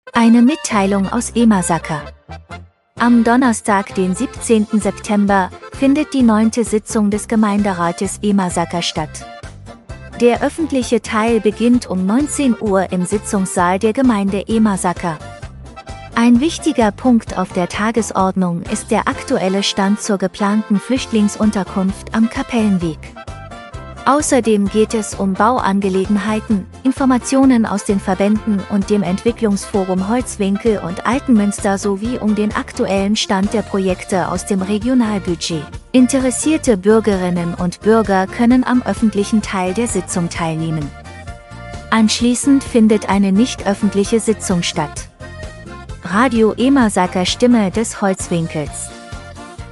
Eine Mitteilung aus Emasaka. Am Donnerstag, den 17. September, findet die 9. Sitzung des Gemeinderates Emasaka statt. Der öffentliche Teil beginnt um 19 Uhr im Sitzungssaal der Gemeinde Emasaka. Ein wichtiger Punkt auf der Tagesordnung ist der aktuelle Stand zur geplanten Flüchtlingsunterkunft am Kapellenweg. Außerdem geht es um Bauangelegenheiten, Informationen aus den Verbänden und dem Entwicklungsforum Holzwinkel und Altenmünster sowie um den aktuellen Stand der Projekte aus dem Regionalbudget. Interessierte Bürgerinnen und Bürger können am öffentlichen Teil der Sitzung teilnehmen. Anschließend findet eine nicht öffentliche Sitzung statt. Radio Emasaka, Stimme des Holzwinkels.